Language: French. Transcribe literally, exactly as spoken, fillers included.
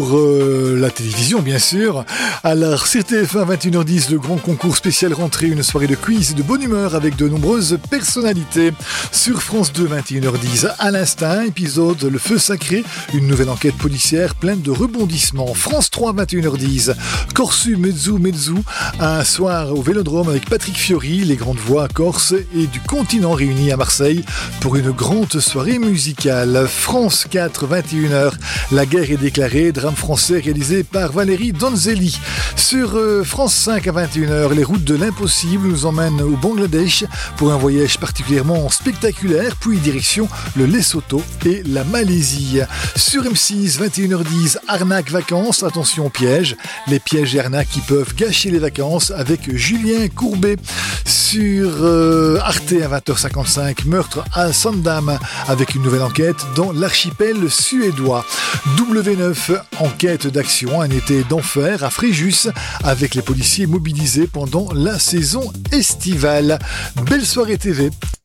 Pour euh, la télévision, bien sûr. Alors, sur T F un, vingt et une heures dix, le grand concours spécial rentrée, une soirée de quiz et de bonne humeur avec de nombreuses personnalités. Sur France deux, vingt et une heures dix, à l'instinct, épisode Le Feu Sacré, une nouvelle enquête policière pleine de rebondissements. France trois, vingt et une heures dix, Corsu Mezzu Mezzu, un soir au Vélodrome avec Patrick Fiori, les grandes voix corse et du continent réunis à Marseille pour une grande soirée musicale. France quatre, vingt et une heures, La guerre est déclarée, drame français réalisé par Valérie Donzelli. Sur euh, France cinq à vingt et une heures, Les routes de l'impossible nous emmènent au Bangladesh pour un voyage particulièrement spectaculaire, puis direction le Lesotho et la Malaisie. Sur M six, vingt et une heures dix, Arnaque vacances, attention aux pièges, les pièges et arnaques qui peuvent gâcher les vacances avec Julien Courbet. Sur euh, Arte à vingt heures cinquante-cinq, Meurtre à Sandam avec une nouvelle enquête dans l'archipel suédois. W neuf, enquête d'action, un été d'enfer à Fréjus avec les policiers mobilisés pendant la saison estivale. Belle soirée T V.